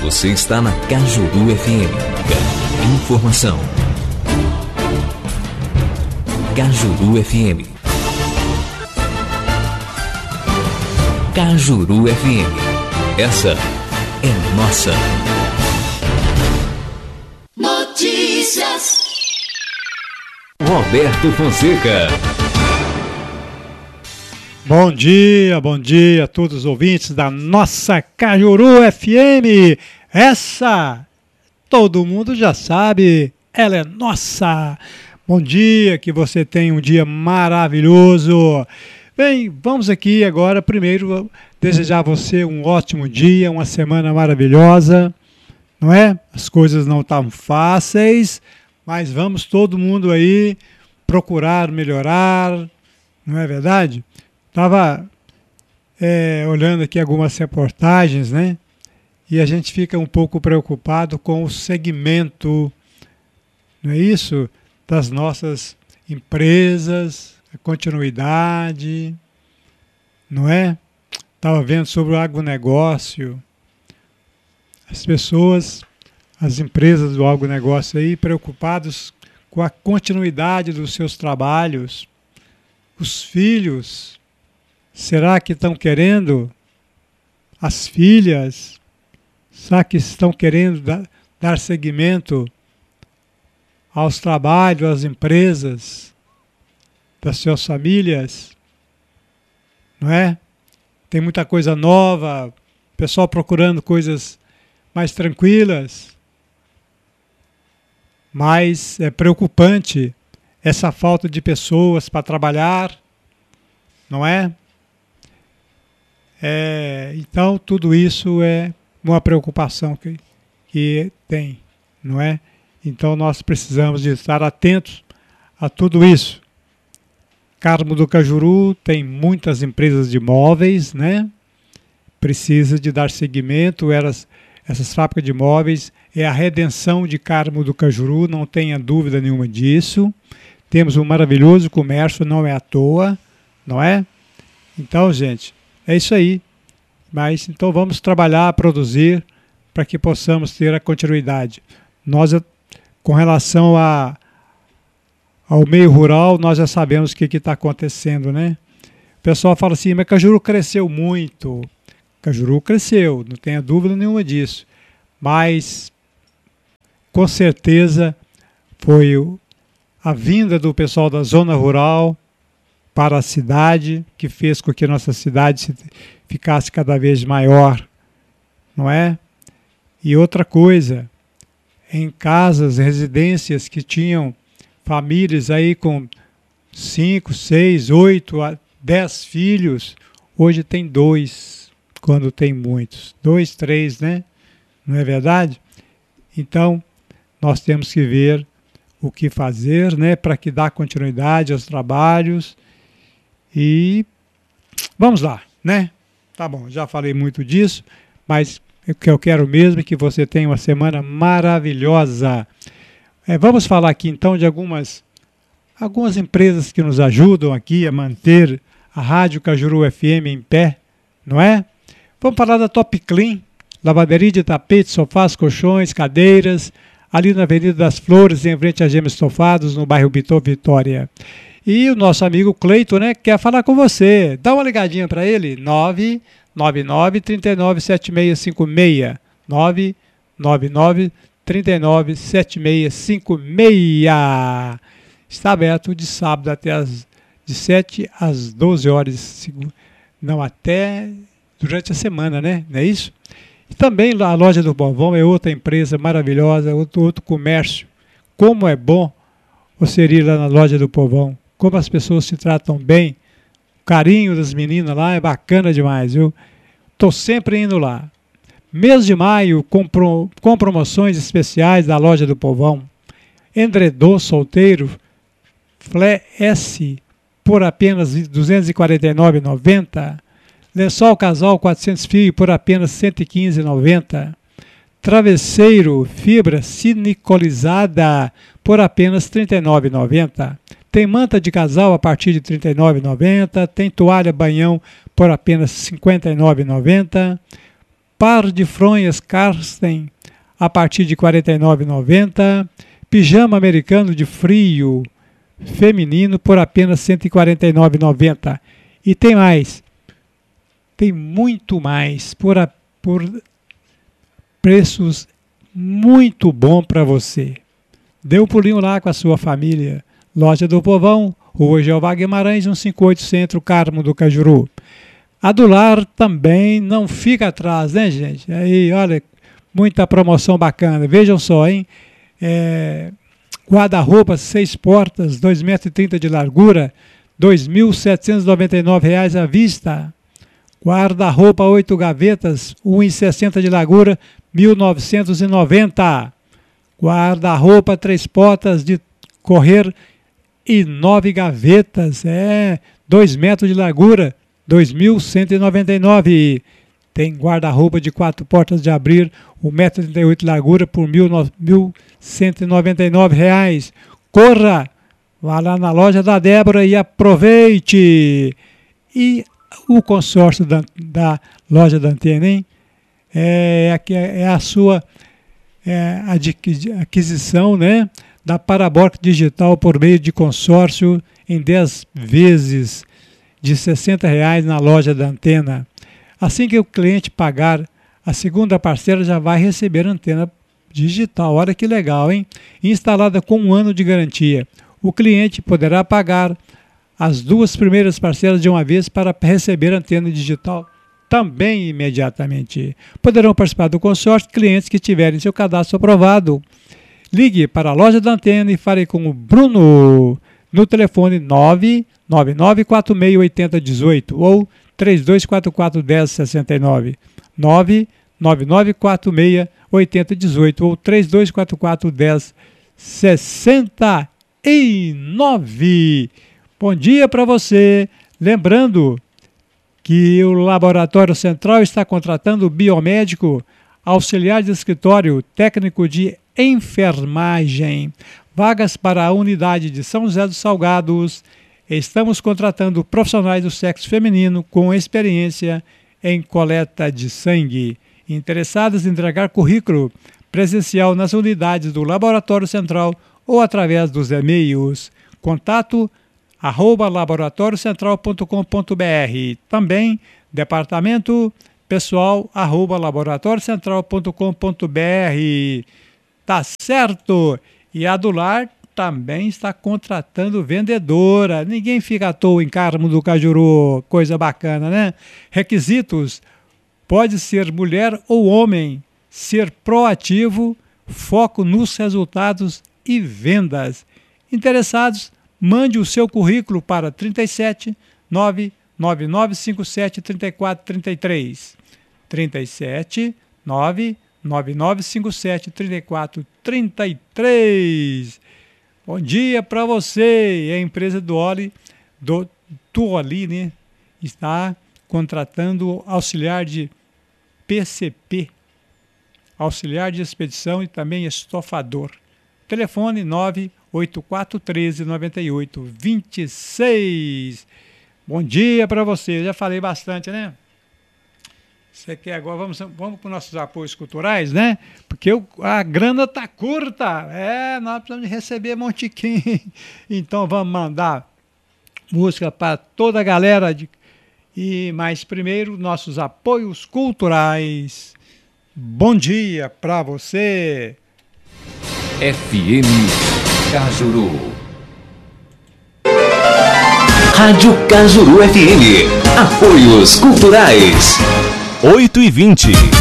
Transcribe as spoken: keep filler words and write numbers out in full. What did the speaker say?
Você está na Cajuru F M. Informação. Cajuru F M. Cajuru F M. Essa é nossa. Notícias. Roberto Fonseca. Bom dia, bom dia a todos os ouvintes da nossa Cajuru F M. Essa, todo mundo já sabe, ela é nossa. Bom dia, que você tenha um dia maravilhoso. Bem, vamos aqui agora, primeiro, desejar a você um ótimo dia, uma semana maravilhosa, não é? As coisas não estão fáceis, mas vamos todo mundo aí procurar melhorar, não é verdade? Estava é, olhando aqui algumas reportagens, né? E a gente fica um pouco preocupado com o segmento, não é isso? Das nossas empresas, a continuidade, não é? Estava vendo sobre o agronegócio, as pessoas, as empresas do agronegócio aí preocupados com a continuidade dos seus trabalhos, os filhos. Será que estão querendo, as filhas, será que estão querendo dar, dar seguimento aos trabalhos, às empresas das suas famílias? Não é? Tem muita coisa nova, pessoal procurando coisas mais tranquilas, mas é preocupante essa falta de pessoas para trabalhar, não é? É, então, tudo isso é uma preocupação que, que tem, não é? Então, nós precisamos de estar atentos a tudo isso. Carmo do Cajuru tem muitas empresas de móveis, né? Precisa de dar seguimento. Elas, essas fábricas de móveis é a redenção de Carmo do Cajuru, não tenha dúvida nenhuma disso. Temos um maravilhoso comércio, não é à toa, não é? Então, gente, é isso aí, mas então vamos trabalhar, produzir, para que possamos ter a continuidade. Nós, com relação a, ao meio rural, nós já sabemos o que está acontecendo, né? O pessoal fala assim, mas Cajuru cresceu muito. Cajuru cresceu, não tenha dúvida nenhuma disso, mas com certeza foi a vinda do pessoal da zona rural para a cidade, que fez com que a nossa cidade ficasse cada vez maior, não é? E outra coisa, em casas, residências que tinham famílias aí com cinco, seis, oito, dez filhos, hoje tem dois, quando tem muitos. Dois, três, né? Não é verdade? Então, nós temos que ver o que fazer, né, para que dá continuidade aos trabalhos. E vamos lá, né? Tá bom, já falei muito disso, mas o que eu quero mesmo é que você tenha uma semana maravilhosa. É, vamos falar aqui então de algumas, algumas empresas que nos ajudam aqui a manter a Rádio Cajuru F M em pé, não é? Vamos falar da Top Clean, lavaderia de tapetes, sofás, colchões, cadeiras, ali na Avenida das Flores, em frente a Gêmeos Estofados, no bairro Bitor Vitória. E o nosso amigo Cleito, né, quer falar com você. Dá uma ligadinha para ele, nove nove nove, três nove sete seis cinco seis, nove nove nove, três nove sete seis cinco seis. Está aberto de sábado até as, de sete às doze horas, não, até durante a semana, né, não é isso? E também a loja do Povão é outra empresa maravilhosa, outro, outro comércio. Como é bom você ir lá na loja do Povão. Como as pessoas se tratam bem, o carinho das meninas lá é bacana demais, viu? Estou sempre indo lá. Mês de maio, com, pro, com promoções especiais da loja do Povão. Endredô solteiro, Flé S, por apenas duzentos e quarenta e nove reais e noventa centavos. Lençol casal quatrocentos fios por apenas cento e quinze reais e noventa centavos. Travesseiro fibra siliconizada por apenas trinta e nove reais e noventa centavos. Tem manta de casal a partir de trinta e nove reais e noventa centavos. Tem toalha banhão por apenas cinquenta e nove reais e noventa centavos. par de fronhas Karsten a partir de quarenta e nove reais e noventa centavos. Pijama americano de frio feminino por apenas cento e quarenta e nove reais e noventa centavos. E tem mais, tem muito mais, por, a, por preços muito bom para você. Dê um pulinho lá com a sua família. Loja do Povão, Rua Jeová Guimarães, cento e cinquenta e oito, Centro, Carmo do Cajuru. A do Lar também não fica atrás, né, gente? Aí, olha, muita promoção bacana. Vejam só, hein? É, guarda-roupa, seis portas, dois metros e trinta de largura, dois mil setecentos e noventa e nove reais à vista. Guarda-roupa, oito gavetas, um metro e sessenta de largura, mil novecentos e noventa. Guarda-roupa, três portas de correr e nove gavetas, é, dois metros de largura, dois mil cento e noventa e nove. Tem guarda-roupa de quatro portas de abrir, um metro e trinta e oito de largura por mil cento e noventa e nove reais. Corra, vá lá na loja da Débora e aproveite. E o consórcio da, da loja da Antena, hein? É, é a sua é, aquisição, né, da Parabólica Digital por meio de consórcio em dez vezes de sessenta reais na loja da Antena. Assim que o cliente pagar a segunda parcela, já vai receber antena digital. Olha que legal, hein? Instalada com um ano de garantia. O cliente poderá pagar as duas primeiras parcelas de uma vez para receber antena digital também imediatamente. Poderão participar do consórcio clientes que tiverem seu cadastro aprovado. Ligue para a loja da Antena e fale com o Bruno no telefone nove nove nove quatro seis oito zero um oito ou três dois quatro quatro um zero seis nove, nove nove nove quatro seis oito zero um oito ou três dois quatro quatro um zero seis nove. Bom dia para você. Lembrando que o Laboratório Central está contratando biomédico, auxiliar de escritório, técnico de enfermagem. Vagas para a unidade de São José dos Salgados. Estamos contratando profissionais do sexo feminino com experiência em coleta de sangue. Interessados em entregar currículo presencial nas unidades do Laboratório Central ou através dos e-mails. Contato arroba laboratório central ponto com ponto br. Também departamento pessoal arroba laboratório central ponto com ponto br. Tá certo? E a do Lar também está contratando vendedora. Ninguém fica à toa em Carmo do Cajuru. Coisa bacana, né? Requisitos: pode ser mulher ou homem, ser proativo, foco nos resultados e vendas. Interessados, mande o seu currículo para trinta e sete, nove nove nove cinco sete, trinta e quatro trinta e três. trinta e sete, nove nove nove cinco sete, trinta e quatro trinta e três. Bom dia para você. A empresa do Oli, do Tuoli, né, está contratando auxiliar de P C P, auxiliar de expedição e também estofador. Telefone nove oito quatro um três, nove oito dois seis. Bom dia para você. Eu já falei bastante, né? Você quer agora? Vamos, vamos para os nossos apoios culturais, né? Porque o, a grana tá curta. É, nós precisamos de receber Montiquim. Então vamos mandar música para toda a galera. De, e mais primeiro, nossos apoios culturais. Bom dia para você. F M Cajuru. Rádio Cajuru F M. Apoios culturais. oito e vinte.